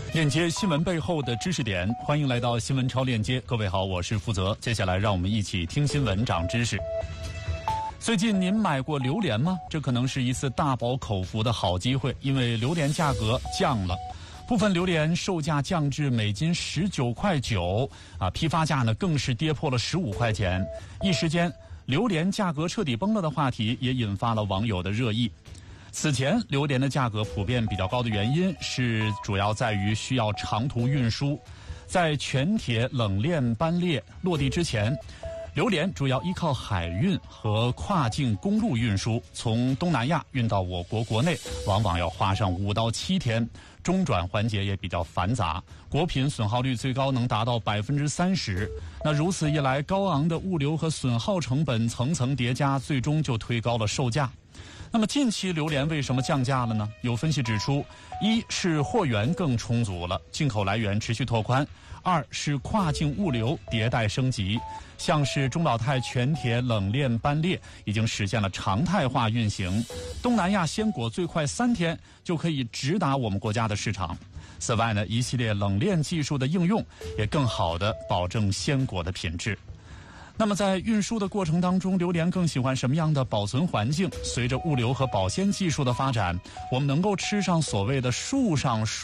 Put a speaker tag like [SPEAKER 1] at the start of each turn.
[SPEAKER 1] 链接新闻背后的知识点，欢迎来到新闻超链接。各位好，我是负责。接下来让我们一起听新闻长知识。最近您买过榴莲吗？这可能是一次大饱口福的好机会，因为榴莲价格降了。部分榴莲售价降至每斤19.9块，批发价呢更是跌破了15块钱。一时间，榴莲价格彻底崩了的话题也引发了网友的热议。此前，榴莲的价格普遍比较高的原因是主要在于需要长途运输。在全铁冷链班列落地之前，榴莲主要依靠海运和跨境公路运输，从东南亚运到我国国内，往往要花上5到7天，中转环节也比较繁杂，果品损耗率最高能达到30%。那如此一来，高昂的物流和损耗成本层层叠加，最终就推高了售价。那么近期榴莲为什么降价了呢？有分析指出，一是货源更充足了，进口来源持续拓宽；二是跨境物流迭代升级，像是中老泰全铁冷链班列已经实现了常态化运行，东南亚鲜果最快3天就可以直达我们国家的市场。此外呢，一系列冷链技术的应用也更好地保证鲜果的品质。那么在运输的过程当中，榴莲更喜欢什么样的保存环境？随着物流和保鲜技术的发展，我们能够吃上所谓的树上